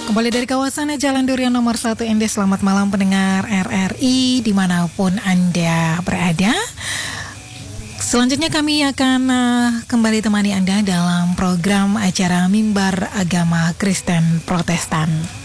Kembali dari kawasan Jalan Durian nomor 1 ND. Selamat malam pendengar RRI dimanapun Anda berada. Selanjutnya kami akan kembali temani Anda dalam program acara Mimbar Agama Kristen Protestan.